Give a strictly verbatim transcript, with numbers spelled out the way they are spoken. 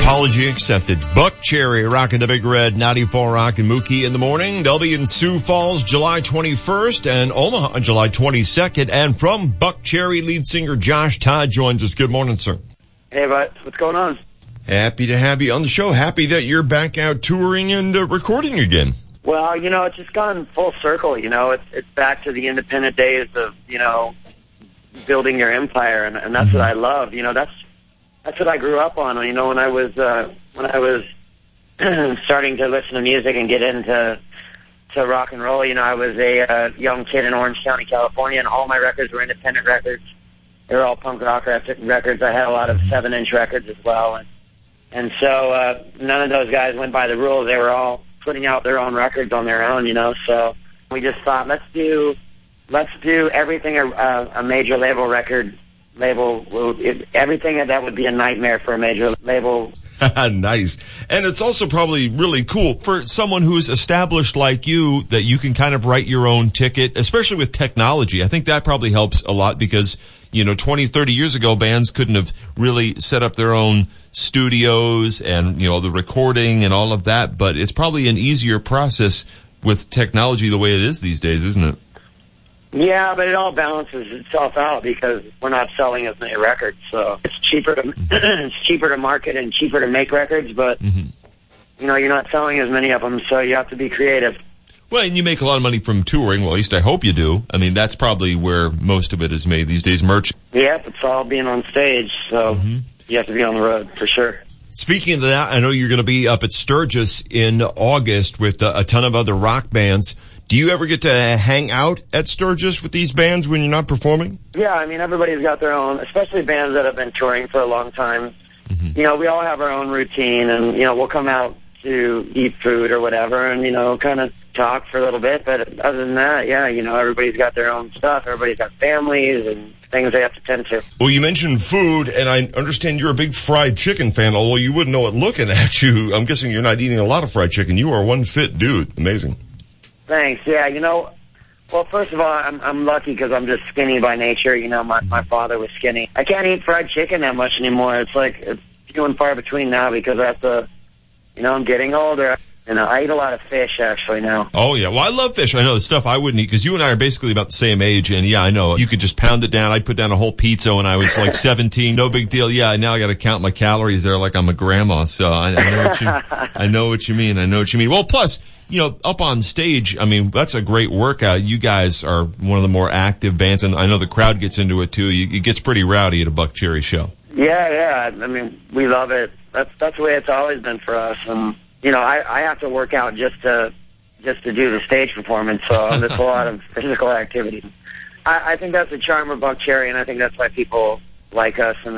Apology accepted. Buckcherry rocking the Big Red, ninety-four Rock and Mookie in the morning. They'll be in Sioux Falls July twenty-first and Omaha July twenty-second. And from Buckcherry, lead singer Josh Todd joins us. Good morning, sir. Hey, bud. What's going on? Happy to have you on the show. Happy that you're back out touring and uh, recording again. Well, you know, it's just gone full circle. You know, it's it's back to the independent days of, you know, building your empire, and, and that's mm-hmm. what I love. You know, that's that's what I grew up on. You know, when I was uh, when I was starting to listen to music and get into to rock and roll. You know, I was a uh, young kid in Orange County, California, and all my records were independent records. They were all punk rock records. I had a lot of seven-inch records as well, and and so uh, none of those guys went by the rules. They were all putting out their own records on their own, you know. So we just thought, let's do, let's do everything a, a major label record label. It, everything that would be a nightmare for a major label. Nice. And it's also probably really cool for someone who's established like you that you can kind of write your own ticket, especially with technology. I think that probably helps a lot because, you know, twenty, thirty years ago, bands couldn't have really set up their own studios and, you know, the recording and all of that. But it's probably an easier process with technology the way it is these days, isn't it? Yeah, but it all balances itself out because we're not selling as many records, so it's cheaper to it's cheaper to market and cheaper to make records. But mm-hmm. you know, you're not selling as many of them, so you have to be creative. Well, and you make a lot of money from touring. Well, at least I hope you do. I mean, that's probably where most of it is made these days. Merch. Yep, it's all being on stage, so mm-hmm. you have to be on the road for sure. Speaking of that, I know you're going to be up at Sturgis in August with a, a ton of other rock bands. Do you ever get to hang out at Sturgis with these bands when you're not performing? Yeah, I mean, everybody's got their own, especially bands that have been touring for a long time. Mm-hmm. You know, we all have our own routine, and, you know, we'll come out to eat food or whatever and, you know, kind of talk for a little bit. But other than that, yeah, you know, everybody's got their own stuff. Everybody's got families and things they have to tend to. Well, you mentioned food, and I understand you're a big fried chicken fan, although you wouldn't know it looking at you. I'm guessing you're not eating a lot of fried chicken. You are one fit dude. Amazing. Thanks. Yeah, you know, well, first of all, I'm I'm lucky because I'm just skinny by nature. You know, my my father was skinny. I can't eat fried chicken that much anymore. It's like it's few and far between now because I have to, you know, I'm getting older. And I eat a lot of fish, actually, now. Oh, yeah. Well, I love fish. I know the stuff I wouldn't eat, because you and I are basically about the same age, and yeah, I know. You could just pound it down. I'd put down a whole pizza when I was like seventeen. No big deal. Yeah, now I got to count my calories there like I'm a grandma, so I, I know what you I know what you mean. I know what you mean. Well, plus, you know, up on stage, I mean, that's a great workout. You guys are one of the more active bands, and I know the crowd gets into it, too. It gets pretty rowdy at a Buckcherry show. Yeah, yeah. I mean, we love it. That's, that's the way it's always been for us, and you know, I, I have to work out just to just to do the stage performance, so there's a lot of physical activity. I, I think that's the charm of Buckcherry, and I think that's why people like us and they